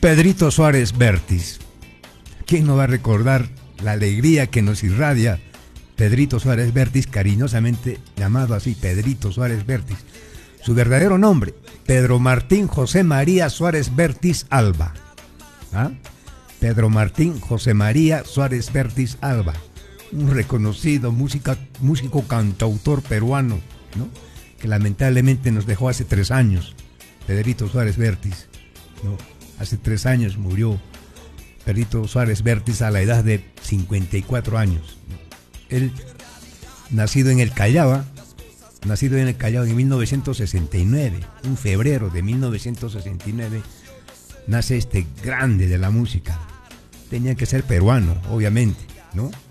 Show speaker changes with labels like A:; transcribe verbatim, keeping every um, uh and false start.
A: Pedrito Suárez Vértiz. ¿Quién no va a recordar la alegría que nos irradia Pedrito Suárez Vértiz, cariñosamente llamado así, Pedrito Suárez Vértiz? Su verdadero nombre, Pedro Martín José María Suárez Vértiz Alba. ¿Ah? Pedro Martín José María Suárez Vértiz Alba, un reconocido música, músico cantautor peruano, ¿no? Que lamentablemente nos dejó hace tres años, Pedrito Suárez Vértiz, ¿no? Hace tres años murió Pedrito Suárez Vértiz a la edad de cincuenta y cuatro años. Él, nacido en el Callao, nacido en el Callao en mil novecientos sesenta y nueve, un febrero de mil novecientos sesenta y nueve, nace este grande de la música. Tenía que ser peruano, obviamente, ¿no?